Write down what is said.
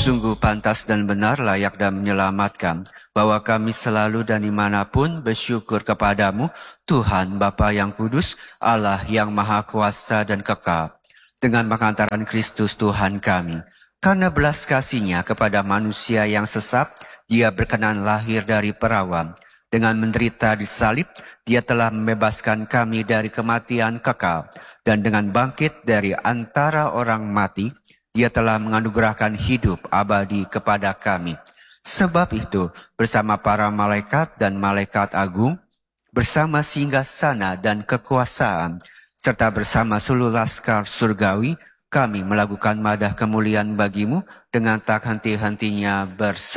Sungguh pantas dan benar, layak dan menyelamatkan, bahwa kami selalu dan dimanapun bersyukur kepadamu, Tuhan Bapa yang kudus, Allah yang maha kuasa dan kekal, dengan pengantaran Kristus Tuhan kami. Karena belas kasih-Nya kepada manusia yang sesat, Dia berkenan lahir dari perawan. Dengan menderita di salib, Dia telah membebaskan kami dari kematian kekal, dan dengan bangkit dari antara orang mati, Dia telah menganugerahkan hidup abadi kepada kami. Sebab itu, bersama para malaikat dan malaikat agung, bersama singgasana dan kekuasaan, serta bersama seluruh laskar surgawi, kami melakukan madah kemuliaan bagimu dengan tak henti-hentinya berseru.